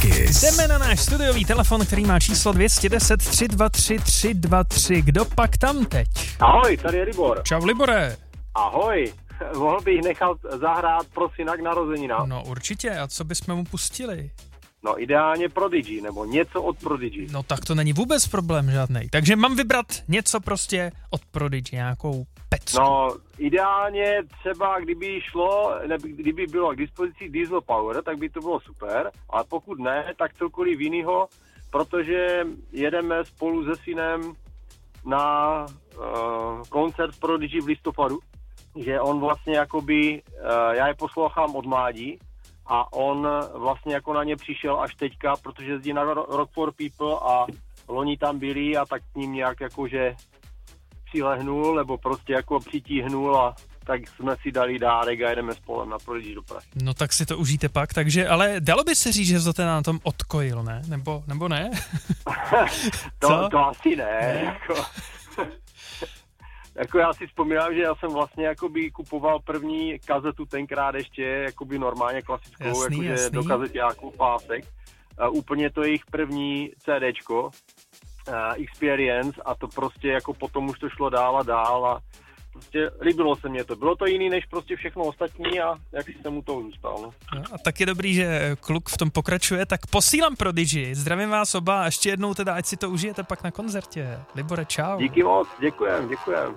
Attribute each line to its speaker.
Speaker 1: Kiss.
Speaker 2: Jdeme na náš studiový telefon, který má číslo 210 323 323. Kdo pak tam teď?
Speaker 3: Ahoj, tady je Libor.
Speaker 2: Čau, Libore.
Speaker 3: Ahoj, mohl bych nechat zahrát pro syna k narozeninám?
Speaker 2: No určitě, a co bychom mu pustili?
Speaker 3: No ideálně Prodigy, nebo něco od Prodigy.
Speaker 2: No tak to není vůbec problém žádnej. Takže mám vybrat něco prostě od Prodigy, nějakou pecku.
Speaker 3: No ideálně třeba, kdyby šlo, kdyby bylo k dispozici Diesel Power, tak by to bylo super, ale pokud ne, tak cokoliv jinýho, protože jedeme spolu se synem na koncert Prodigy v listopadu, že on vlastně jakoby, já je poslouchám od mládí, a on vlastně jako na ně přišel až teďka, protože jezdí na Rock for People a loni tam byli a tak k ním nějak jakože přilehnul nebo prostě jako přitíhnul a tak jsme si dali dárek a jedeme spolem na Prodigy do Prahy.
Speaker 2: No tak si to užijte pak, takže, ale dalo by se říct, že to na tom odkojil, ne? Nebo ne?
Speaker 3: to asi ne. Jako já si vzpomínám, že já jsem vlastně jakoby kupoval první kazetu tenkrát ještě jakoby normálně klasickou, jakože do kazeťáku pásek. Úplně to jejich první CDčko, Experience, a to prostě jako potom už to šlo dál a dál a prostě líbilo se mě to. Bylo to jiný než prostě všechno ostatní a jak jsem mu to zůstal. No.
Speaker 2: A tak je dobrý, že kluk v tom pokračuje, tak posílám Prodigy. Zdravím vás oba a ještě jednou teda, ať si to užijete pak na koncertě. Libore, čau.
Speaker 3: Díky moc, děkujem.